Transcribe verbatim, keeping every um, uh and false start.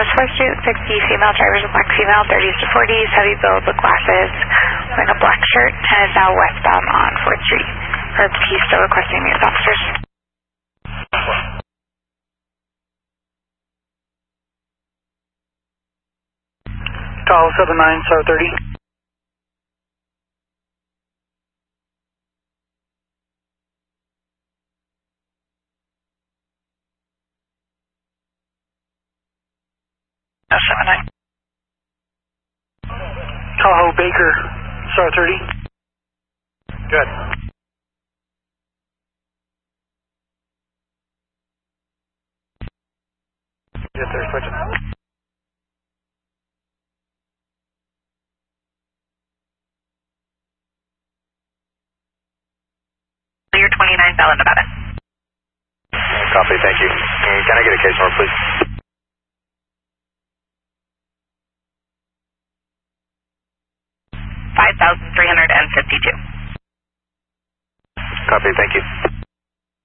West fourth Street, sixty female drivers, a black female, thirties to forties, heavy build with glasses, wearing a black shirt, and is now westbound on fourth Street. Or he's still requesting these officers. Tahoe seven nine, Star thirty. seven nine. Tahoe Baker, Star thirty. Good. Yes, sir, switching. You're twenty-nine Bell, Nevada. Copy, thank you. Can I get a case number, please? five thousand three hundred fifty-two. Copy, thank you.